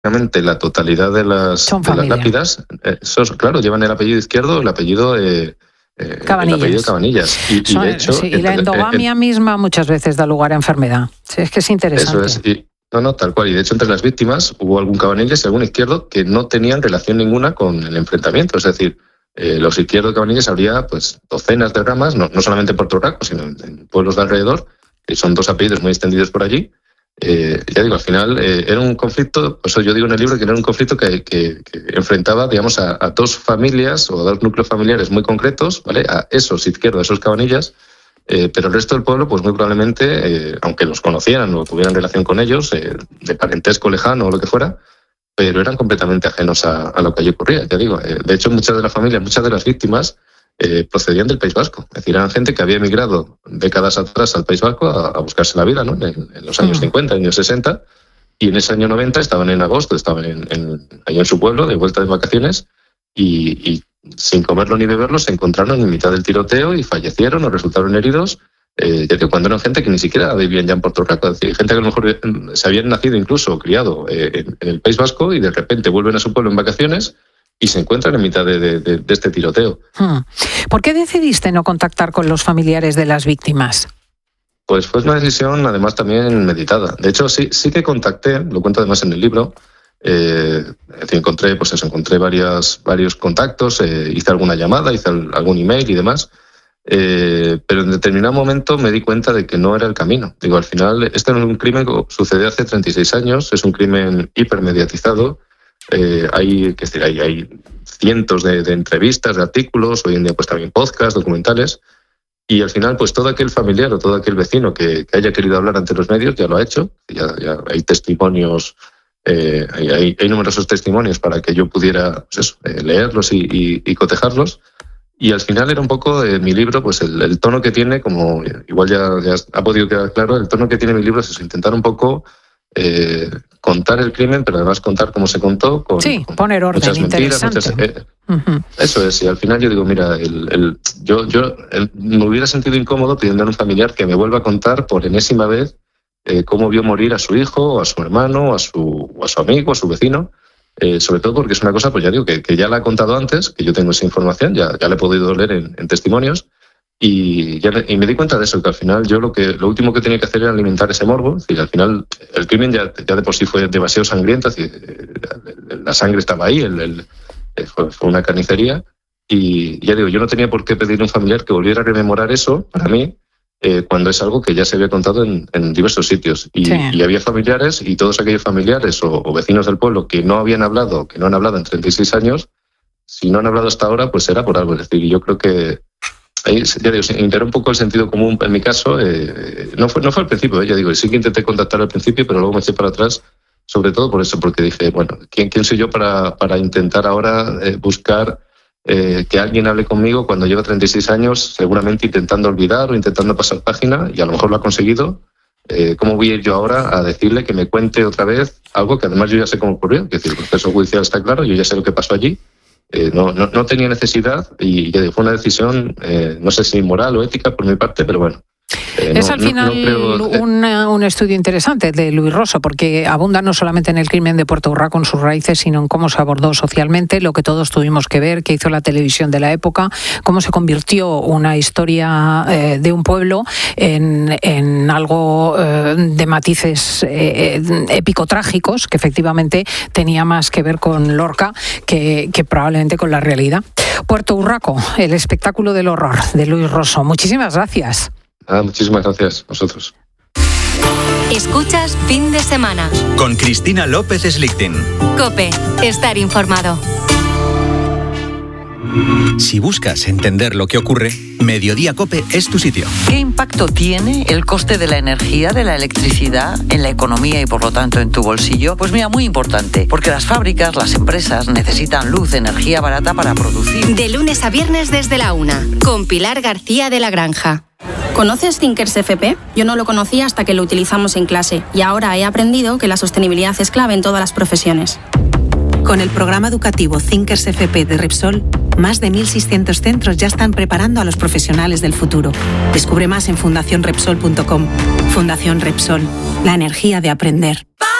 prácticamente la totalidad de las lápidas, esos, claro, llevan el apellido izquierdo, el apellido Cabanillas. Y de hecho, y la endogamia misma muchas veces da lugar a enfermedad. Sí, es que es interesante. Eso es. No, tal cual. Y de hecho, entre las víctimas hubo algún Cabanillas y algún izquierdo que no tenían relación ninguna con el enfrentamiento. Es decir, los izquierdos Cabanillas habría pues docenas de ramas, no solamente en Puerto Urraco, sino en pueblos de alrededor, que son dos apellidos muy extendidos por allí. Ya digo, al final era un conflicto, por eso yo digo en el libro que era un conflicto que enfrentaba, digamos, a dos familias o a dos núcleos familiares muy concretos, ¿vale? A esos izquierdos, a esos Cabanillas, pero el resto del pueblo, pues muy probablemente, aunque los conocieran o tuvieran relación con ellos, de parentesco lejano o lo que fuera, pero eran completamente ajenos a lo que allí ocurría, ya digo. De hecho, muchas de las familias, muchas de las víctimas procedían del País Vasco. Es decir, eran gente que había emigrado décadas atrás al País Vasco a buscarse la vida, ¿no? En los años 50, años 60, y en ese año 90 estaban en agosto, estaban ahí en su pueblo, de vuelta de vacaciones, y sin comerlo ni beberlo se encontraron en mitad del tiroteo y fallecieron o resultaron heridos, ya digo, cuando eran gente que ni siquiera vivían ya en Puerto Urraco. Es decir, gente que a lo mejor se habían nacido incluso, criado en el País Vasco y de repente vuelven a su pueblo en vacaciones y se encuentran en mitad de este tiroteo. ¿Por qué decidiste no contactar con los familiares de las víctimas? Pues fue una decisión, además, también meditada. De hecho, sí que contacté, lo cuento además en el libro. Encontré varios contactos, hice alguna llamada, hice algún email y demás. Pero en determinado momento me di cuenta de que no era el camino. Digo, al final, este es un crimen que sucedió hace 36 años, es un crimen hipermediatizado. Hay cientos de entrevistas, de artículos, hoy en día pues también podcasts, documentales, y al final pues todo aquel familiar o todo aquel vecino que haya querido hablar ante los medios ya lo ha hecho, ya hay testimonios, hay numerosos testimonios para que yo pudiera pues leerlos y cotejarlos, y al final era un poco mi libro, pues el tono que tiene, como igual ya ha podido quedar claro, el tono que tiene mi libro es eso, intentar un poco contar el crimen, pero además contar cómo se contó, poner orden, muchas mentiras, interesante. Eso es, y al final yo digo, mira, yo me hubiera sentido incómodo pidiendo a un familiar que me vuelva a contar por enésima vez cómo vio morir a su hijo, o a su hermano, o a su amigo, a su vecino, sobre todo porque es una cosa, pues ya digo, que ya la ha contado antes, que yo tengo esa información, ya la he podido leer en testimonios. Y me di cuenta de eso, que al final yo lo último que tenía que hacer era alimentar ese morbo. Es decir, al final el crimen ya de por sí fue demasiado sangriento, es decir, la sangre estaba ahí, fue una carnicería. Y ya digo, yo no tenía por qué pedirle a un familiar que volviera a rememorar eso para mí, cuando es algo que ya se había contado en diversos sitios. Y había familiares, y todos aquellos familiares o vecinos del pueblo que no han hablado en 36 años, si no han hablado hasta ahora, pues será por algo. Es decir, yo creo que ahí, ya digo, imperó un poco el sentido común en mi caso. No fue al principio, ya digo, sí que intenté contactar al principio, pero luego me eché para atrás, sobre todo por eso, porque dije, bueno, ¿quién soy yo para intentar ahora buscar que alguien hable conmigo cuando lleva 36 años, seguramente intentando olvidar o intentando pasar página, y a lo mejor lo ha conseguido? ¿Cómo voy a ir yo ahora a decirle que me cuente otra vez algo que además yo ya sé cómo ocurrió? Es decir, el proceso judicial está claro, yo ya sé lo que pasó allí. No tenía necesidad, y fue una decisión, no sé si moral o ética por mi parte, pero bueno. Es al final un estudio interesante de Luis Rosso, porque abunda no solamente en el crimen de Puerto Urraco en sus raíces, sino en cómo se abordó socialmente, lo que todos tuvimos que ver, que hizo la televisión de la época, cómo se convirtió una historia de un pueblo en algo de matices épico-trágicos, que efectivamente tenía más que ver con Lorca que probablemente con la realidad. Puerto Urraco, el espectáculo del horror, de Luis Rosso. Muchísimas gracias. Muchísimas gracias a vosotros. Escuchas Fin de Semana con Cristina López Slichting. COPE, estar informado. Si buscas entender lo que ocurre, Mediodía COPE es tu sitio. ¿Qué impacto tiene el coste de la energía, de la electricidad, en la economía y por lo tanto en tu bolsillo? Pues mira, muy importante, porque las fábricas, las empresas necesitan luz, energía barata para producir. De lunes a viernes desde la 1, con Pilar García de la Granja. ¿Conoces Thinkers FP? Yo no lo conocía hasta que lo utilizamos en clase y ahora he aprendido que la sostenibilidad es clave en todas las profesiones. Con el programa educativo Thinkers FP de Repsol, más de 1.600 centros ya están preparando a los profesionales del futuro. Descubre más en fundacionrepsol.com. Fundación Repsol, la energía de aprender.